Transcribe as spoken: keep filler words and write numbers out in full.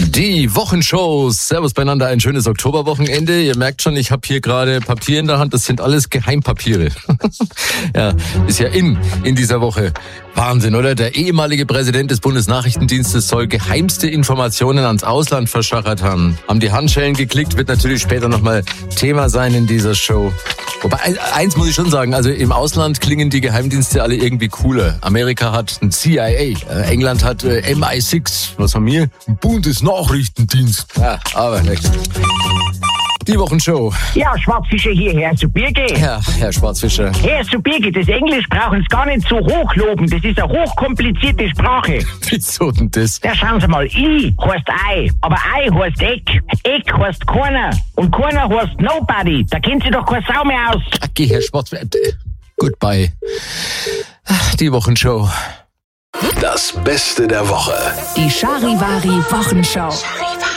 Die Wochenshow. Servus beieinander, ein schönes Oktoberwochenende. Ihr merkt schon, ich habe hier gerade Papier in der Hand. Das sind alles Geheimpapiere. Ja, ist ja in, in dieser Woche. Wahnsinn, oder? Der ehemalige Präsident des Bundesnachrichtendienstes soll geheimste Informationen ans Ausland verschachert haben. Haben die Handschellen geklickt, wird natürlich später nochmal Thema sein in dieser Show. Wobei, eins muss ich schon sagen, also im Ausland klingen die Geheimdienste alle irgendwie cooler. Amerika hat ein C I A, England hat äh, M I sechs, was haben wir? Ein Bundesnachrichtendienst. Ja, aber nicht. Die Wochenshow. Ja, Schwarzfischer hier, Herr Subirge. Ja, Herr Schwarzfischer. Herr Subirge, das Englisch brauchen Sie gar nicht so hochloben. Das ist eine hochkomplizierte Sprache. Wieso denn das? Ja, schauen Sie mal, I heißt Ei, aber Ei heißt Eck. Eck heißt keiner. Und keiner heißt Nobody. Da kennt Sie doch keine Sau mehr aus. Okay, Herr Schwarzfischer. Goodbye. Die Wochenshow. Das Beste der Woche. Die Charivari Wochenschau.